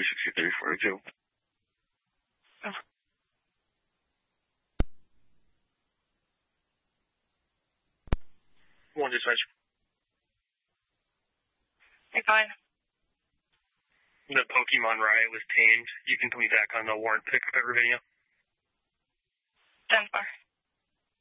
360-3042. Oh. One dispatch. Hey, fine. The Pokemon riot was tamed. You can put me back on the warrant pickup at Ravinia. 10-4.